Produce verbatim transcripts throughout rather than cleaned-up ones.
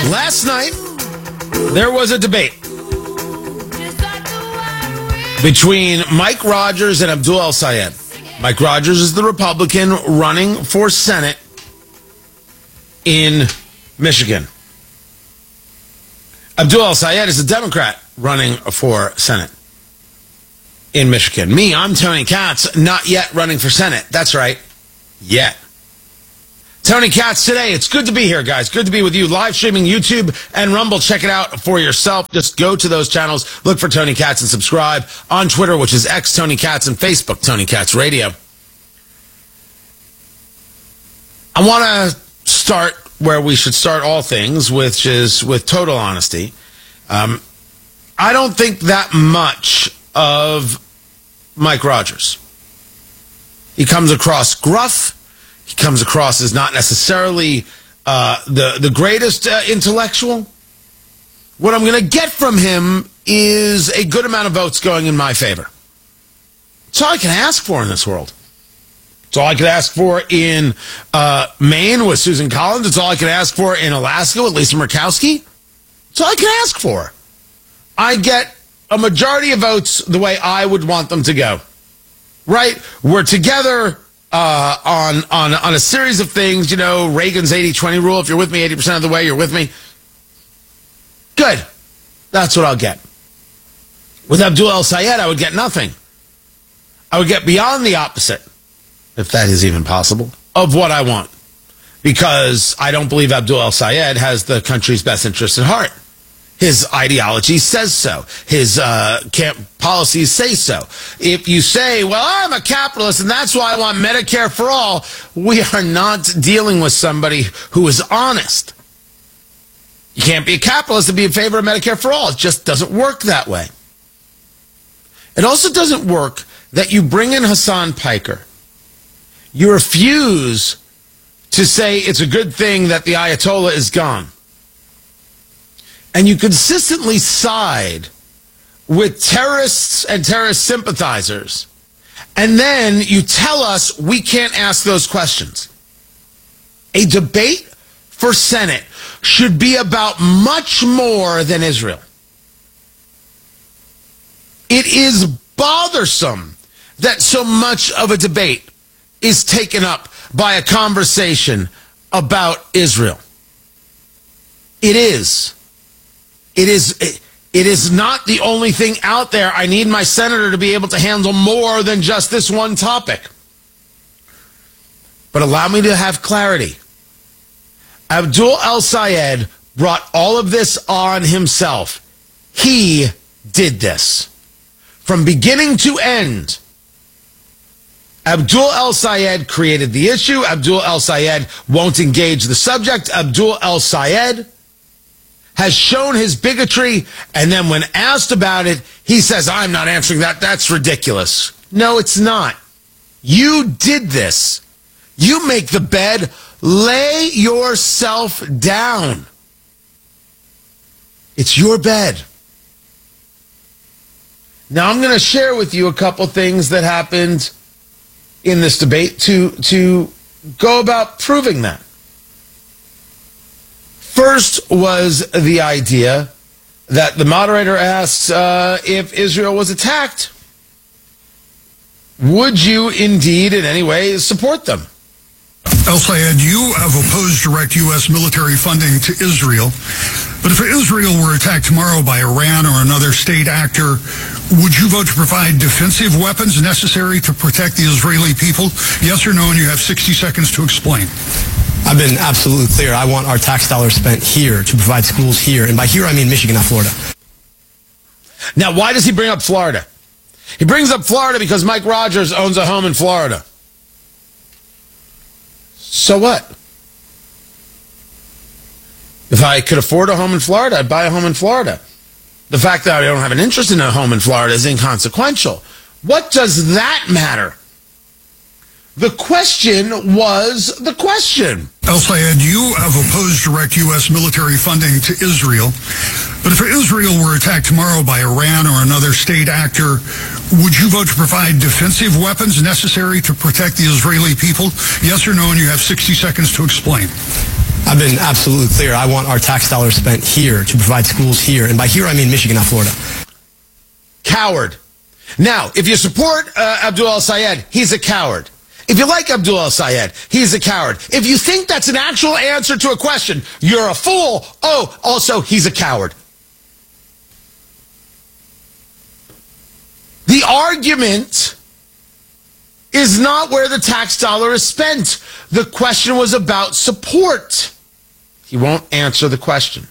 Last night, there was a debate between Mike Rogers and Abdul El-Sayed. Mike Rogers is the Republican running for Senate in Michigan. Abdul El-Sayed is a Democrat running for Senate in Michigan. Me, I'm Tony Katz, not yet running for Senate. That's right, yet. Tony Katz today. It's good to be here, guys. Good to be with you. Live streaming YouTube and Rumble. Check it out for yourself. Just go to those channels, look for Tony Katz and subscribe. On Twitter, which is X Tony Katz, and Facebook, Tony Katz Radio. I want to start where we should start all things, which is with total honesty. Um, I don't think that much of Mike Rogers. He comes across gruff. He comes across as not necessarily uh, the, the greatest uh, intellectual. What I'm going to get from him is a good amount of votes going in my favor. It's all I can ask for in this world. It's all I could ask for in uh, Maine with Susan Collins. It's all I could ask for in Alaska with Lisa Murkowski. It's all I can ask for. I get a majority of votes the way I would want them to go. Right? We're together uh, on, on, on a series of things. You know, Reagan's eighty twenty rule. If you're with me eighty percent of the way, you're with me. Good. That's what I'll get. With Abdul El-Sayed, I would get nothing. I would get beyond the opposite, if that is even possible, of what I want. Because I don't believe Abdul El-Sayed has the country's best interests at heart. His ideology says so. His uh, camp policies say so. If you say, well, I'm a capitalist and that's why I want Medicare for all, we are not dealing with somebody who is honest. You can't be a capitalist and be in favor of Medicare for all. It just doesn't work that way. It also doesn't work that you bring in Hassan Piker. You refuse to say it's a good thing that the Ayatollah is gone. And you consistently side with terrorists and terrorist sympathizers. And then you tell us we can't ask those questions. A debate for Senate should be about much more than Israel. It is bothersome that so much of a debate is taken up by a conversation about Israel. It is. It is. It is not the only thing out there. I need my senator to be able to handle more than just this one topic. But allow me to have clarity. Abdul El-Sayed brought all of this on himself. He did this. From beginning to end, Abdul El-Sayed created the issue. Abdul El-Sayed won't engage the subject. Abdul El-Sayed has shown his bigotry, and then when asked about it, he says, I'm not answering that. That's ridiculous. No, it's not. You did this. You make the bed. Lay yourself down. It's your bed. Now, I'm going to share with you a couple things that happened in this debate to, to go about proving that. First was the idea that the moderator asked uh, if Israel was attacked, would you indeed in any way support them? El-Sayed, you have opposed direct U S military funding to Israel, but if Israel were attacked tomorrow by Iran or another state actor, would you vote to provide defensive weapons necessary to protect the Israeli people? Yes or no, and you have sixty seconds to explain. I've been absolutely clear. I want our tax dollars spent here to provide schools here. And by here, I mean Michigan, not Florida. Now, why does he bring up Florida? He brings up Florida because Mike Rogers owns a home in Florida. So what? If I could afford a home in Florida, I'd buy a home in Florida. The fact that I don't have an interest in a home in Florida is inconsequential. What does that matter? The question was the question. El-Sayed, you have opposed direct U S military funding to Israel, but if Israel were attacked tomorrow by Iran or another state actor, would you vote to provide defensive weapons necessary to protect the Israeli people? Yes or no, and you have sixty seconds to explain. I've been absolutely clear. I want our tax dollars spent here to provide schools here. And by here, I mean Michigan, not Florida. Coward. Now, if you support uh, Abdul El-Sayed, he's a coward. If you like Abdul El-Sayed, he's a coward. If you think that's an actual answer to a question, you're a fool. Oh, also, he's a coward. The argument is not where the tax dollar is spent. The question was about support. He won't answer the question.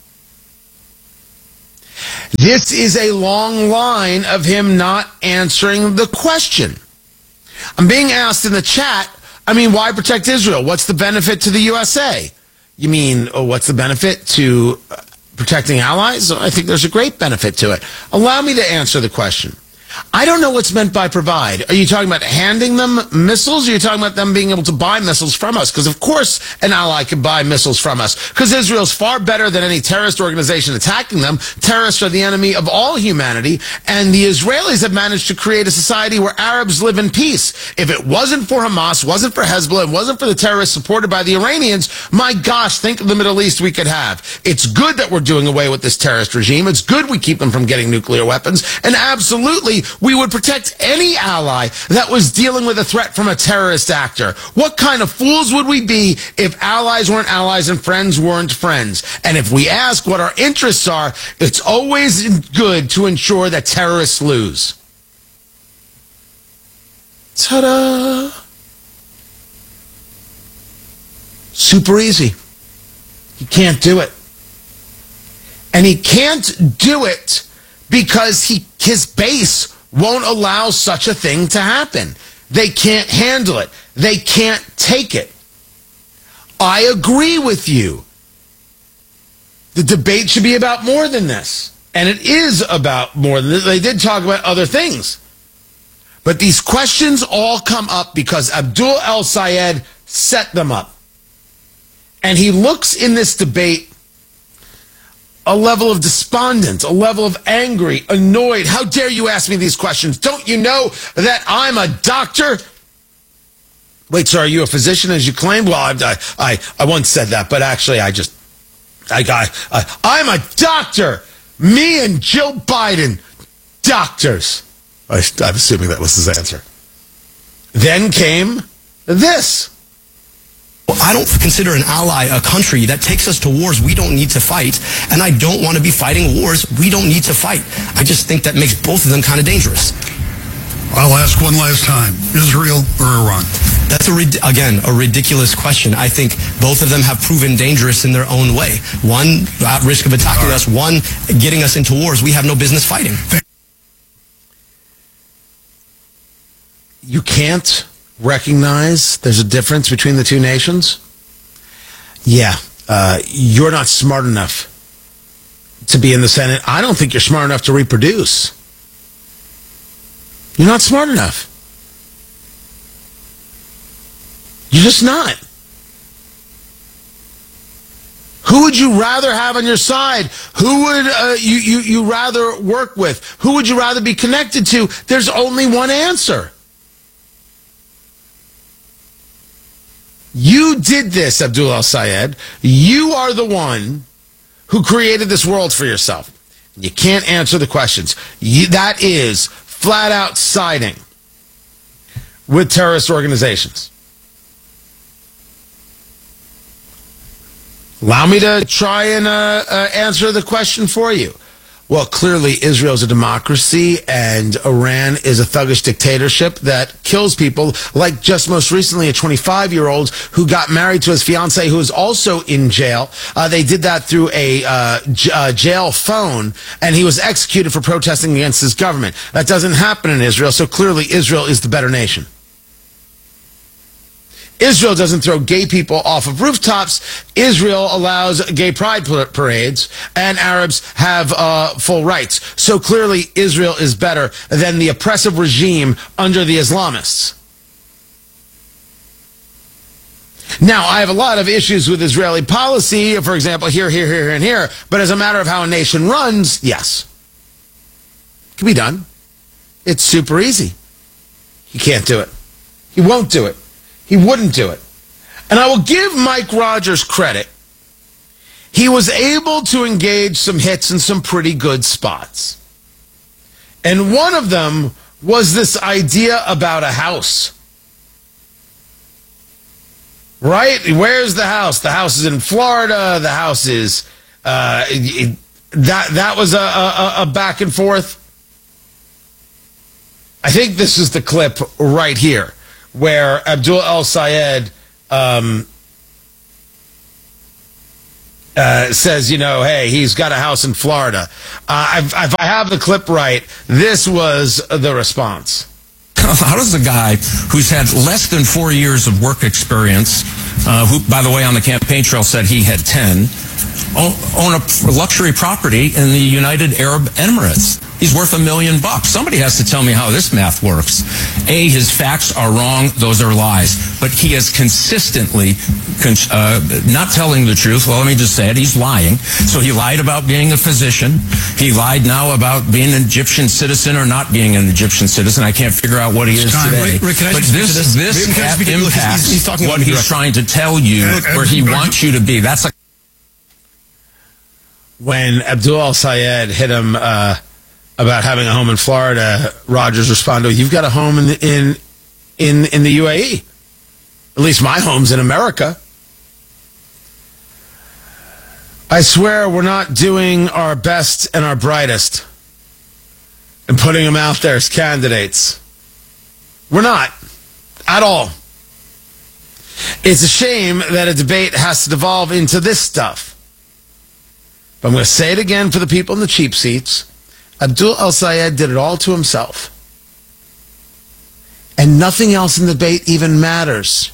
This is a long line of him not answering the question. I'm being asked in the chat, I mean, why protect Israel? What's the benefit to the U S A? You mean, oh, what's the benefit to protecting allies? I think there's a great benefit to it. Allow me to answer the question. I don't know what's meant by provide. Are you talking about handing them missiles? Or are you talking about them being able to buy missiles from us? Because, of course, an ally can buy missiles from us. Because Israel's far better than any terrorist organization attacking them. Terrorists are the enemy of all humanity. And the Israelis have managed to create a society where Arabs live in peace. If it wasn't for Hamas, wasn't for Hezbollah, and wasn't for the terrorists supported by the Iranians, my gosh, think of the Middle East we could have. It's good that we're doing away with this terrorist regime. It's good we keep them from getting nuclear weapons. And absolutely, we would protect any ally that was dealing with a threat from a terrorist actor. What kind of fools would we be if allies weren't allies and friends weren't friends? And if we ask what our interests are, it's always good to ensure that terrorists lose. Ta-da! Super easy. He can't do it. And he can't do it because he his base won't allow such a thing to happen. They can't handle it. They can't take it. I agree with you. The debate should be about more than this. And it is about more than this. They did talk about other things. But these questions all come up because Abdul El-Sayed set them up. And he looks in this debate a level of despondent, a level of angry, annoyed. How dare you ask me these questions? Don't you know that I'm a doctor? Wait, so are you a physician as you claimed? Well, I, I, I once said that, but actually I just, I got, uh, I'm a doctor. Me and Joe Biden, doctors. I, I'm assuming that was his answer. Then came this. I don't consider an ally a country that takes us to wars we don't need to fight, and I don't want to be fighting wars we don't need to fight. I just think that makes both of them kind of dangerous. I'll ask one last time. Israel or Iran? That's, a again, a ridiculous question. I think both of them have proven dangerous in their own way. One, at risk of attacking us. One, getting us into wars we have no business fighting. You can't recognize there's a difference between the two nations? Yeah, uh, you're not smart enough to be in the Senate. I don't think you're smart enough to reproduce. You're not smart enough. You're just not. Who would you rather have on your side? Who would uh, you, you, you rather work with? Who would you rather be connected to? There's only one answer. You did this, Abdul El-Sayed. You are the one who created this world for yourself. You can't answer the questions. You, that is flat out siding with terrorist organizations. Allow me to try and uh, uh, answer the question for you. Well, clearly Israel's a democracy and Iran is a thuggish dictatorship that kills people, like just most recently a twenty-five-year-old who got married to his fiancée who is also in jail. Uh, they did that through a uh, j- uh, jail phone, and he was executed for protesting against his government. That doesn't happen in Israel, so clearly Israel is the better nation. Israel doesn't throw gay people off of rooftops. Israel allows gay pride parades, and Arabs have uh, full rights. So clearly Israel is better than the oppressive regime under the Islamists. Now, I have a lot of issues with Israeli policy, for example, here, here, here, and here, but as a matter of how a nation runs, yes. It can be done. It's super easy. He can't do it. He won't do it. He wouldn't do it. And I will give Mike Rogers credit he was able to engage some hits in some pretty good spots. And one of them was this idea about a house. Right? Where's the house? The house is in Florida. The house is uh, it, that that was a, a, a back and forth. I think this is the clip right here where Abdul El-Sayed um, uh, says, you know, hey, he's got a house in Florida. Uh, if, if I have the clip right, this was the response. How does a guy who's had less than four years of work experience, uh, who, by the way, on the campaign trail said he had ten, own a luxury property in the United Arab Emirates? He's worth a million bucks. Somebody has to tell me how this math works. A, his facts are wrong. Those are lies. But he is consistently uh, not telling the truth. Well, let me just say it. He's lying. So he lied about being a physician. He lied now about being an Egyptian citizen or not being an Egyptian citizen. I can't figure out what he is Time. today. Rick, Rick, can I but just this, this, this impacts he's, he's talking what he's trying to tell you, uh, where he wants you to be. That's a When Abdul El-Sayed hit him uh, about having a home in Florida, Rogers responded, "You've got a home in in in in the U A E. At least my home's in America." I swear we're not doing our best and our brightest and putting them out there as candidates. We're not at all. It's a shame that a debate has to devolve into this stuff. But I'm going to say it again for the people in the cheap seats. Abdul El-Sayed did it all to himself. And nothing else in the debate even matters.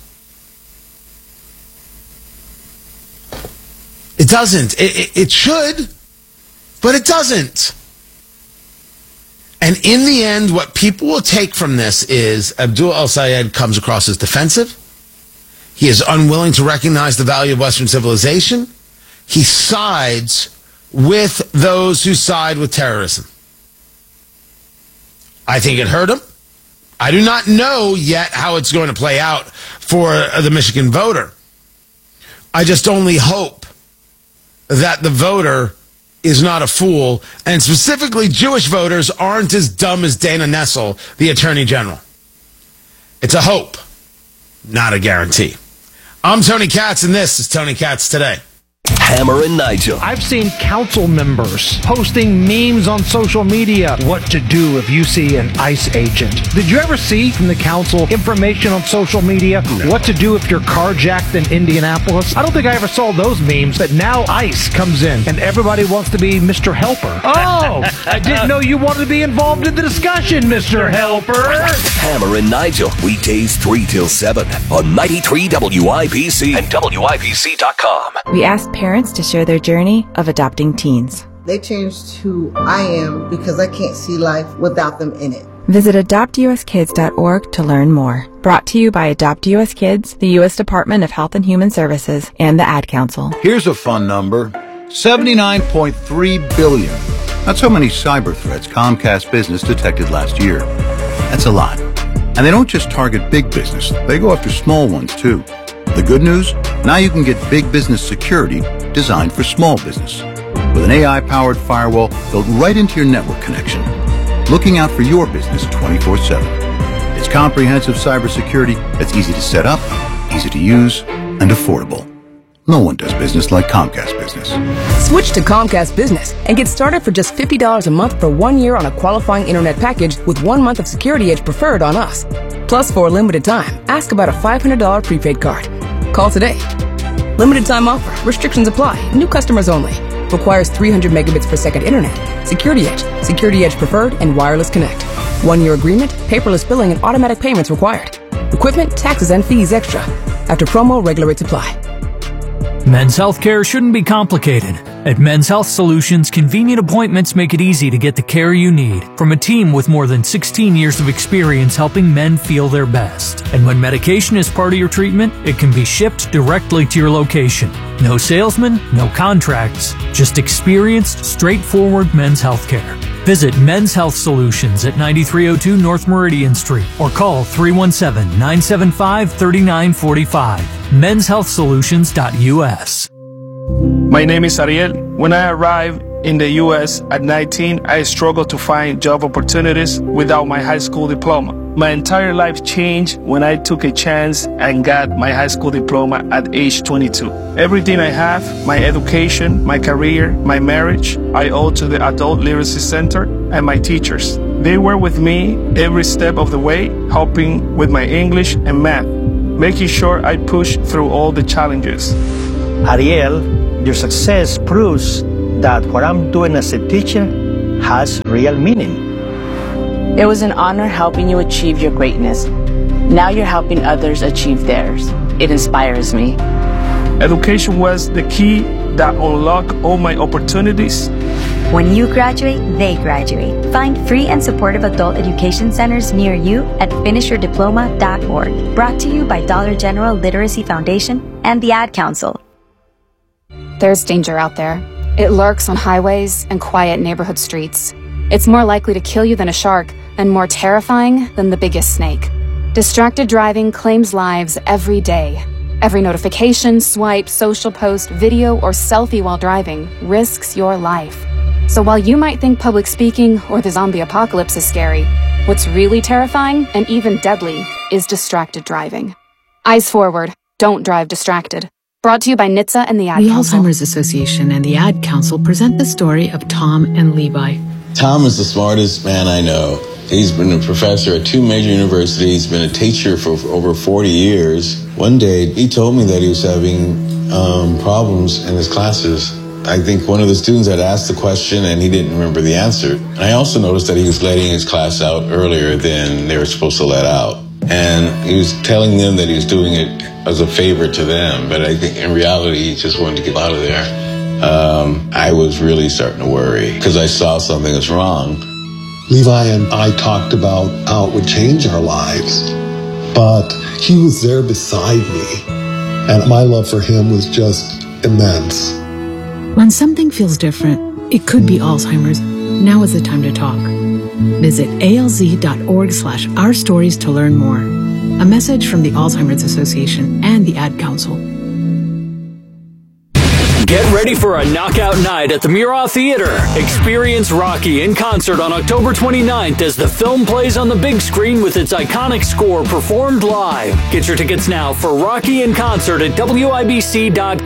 It doesn't. It, it, it should, but it doesn't. And in the end, what people will take from this is Abdul El-Sayed comes across as defensive. He is unwilling to recognize the value of Western civilization. He sides with those who side with terrorism. I think it hurt him. I do not know yet how it's going to play out for the Michigan voter. I just only hope that the voter is not a fool, and specifically Jewish voters aren't as dumb as Dana Nessel, the Attorney General. It's a hope, not a guarantee. I'm Tony Katz, and this is Tony Katz Today. Hammer and Nigel. I've seen council members posting memes on social media. What to do if you see an ICE agent. Did you ever see from the council information on social media? No. What to do if you're carjacked in Indianapolis? I don't think I ever saw those memes, but now ICE comes in and everybody wants to be Mister Helper. Oh, I didn't know you wanted to be involved in the discussion, Mister Helper. Hammer and Nigel, weekdays three till seven on ninety-three W I B C and W I B C dot com. We asked parents to share their journey of adopting teens. They changed who I am because I can't see life without them in it. Visit adopt u s kids dot org to learn more. Brought to you by Adopt U S Kids, the U S Department of Health and Human Services, and the Ad Council. Here's a fun number. seventy-nine point three billion. That's how many cyber threats Comcast Business detected last year. That's a lot. And they don't just target big business. They go after small ones, too. The good news? Now you can get big business security designed for small business. With an A I-powered firewall built right into your network connection. Looking out for your business twenty-four seven. It's comprehensive cybersecurity that's easy to set up, easy to use, and affordable. No one does business like Comcast Business. Switch to Comcast Business and get started for just fifty dollars a month for one year on a qualifying internet package with one month of Security Edge Preferred on us. Plus, for a limited time, ask about a five hundred dollars prepaid card. Call today. Limited time offer. Restrictions apply. New customers only. Requires three hundred megabits per second internet. Security Edge, Security Edge Preferred, and Wireless Connect. One-year agreement, paperless billing, and automatic payments required. Equipment, taxes, and fees extra. After promo, regular rates apply. Men's healthcare shouldn't be complicated. At Men's Health Solutions, convenient appointments make it easy to get the care you need from a team with more than sixteen years of experience helping men feel their best. And when medication is part of your treatment, it can be shipped directly to your location. No salesman, no contracts, just experienced, straightforward men's healthcare. Visit Men's Health Solutions at ninety-three oh two North Meridian Street or call three one seven, nine seven five, three nine four five. men's health solutions dot u s. My name is Ariel. When I arrived in the U S at nineteen, I struggled to find job opportunities without my high school diploma. My entire life changed when I took a chance and got my high school diploma at age twenty-two. Everything I have, my education, my career, my marriage, I owe to the Adult Literacy Center and my teachers. They were with me every step of the way, helping with my English and math, making sure I push through all the challenges. Ariel, your success proves that what I'm doing as a teacher has real meaning. It was an honor helping you achieve your greatness. Now you're helping others achieve theirs. It inspires me. Education was the key that unlocked all my opportunities. When you graduate, they graduate. Find free and supportive adult education centers near you at finish your diploma dot org. Brought to you by Dollar General Literacy Foundation and the Ad Council. There's danger out there. It lurks on highways and quiet neighborhood streets. It's more likely to kill you than a shark, and more terrifying than the biggest snake. Distracted driving claims lives every day. Every notification, swipe, social post, video, or selfie while driving risks your life. So while you might think public speaking or the zombie apocalypse is scary, what's really terrifying and even deadly is distracted driving. Eyes forward. Don't drive distracted. Brought to you by N H T S A and the Ad the Council. The Alzheimer's Association and the Ad Council present the story of Tom and Levi. Tom is the smartest man I know. He's been a professor at two major universities, been a teacher for over forty years. One day, he told me that he was having um, problems in his classes. I think one of the students had asked the question and he didn't remember the answer. And I also noticed that he was letting his class out earlier than they were supposed to let out. And he was telling them that he was doing it as a favor to them, but I think in reality, he just wanted to get out of there. Um, I was really starting to worry because I saw something was wrong. Levi and I talked about how it would change our lives, but he was there beside me, and my love for him was just immense. When something feels different, it could be Alzheimer's. Now is the time to talk. Visit alz.org slash our stories to learn more. A message from the Alzheimer's Association and the Ad Council. Get ready for a knockout night at the Murat Theater. Experience Rocky in concert on October twenty-ninth as the film plays on the big screen with its iconic score performed live. Get your tickets now for Rocky in concert at W I B C dot com.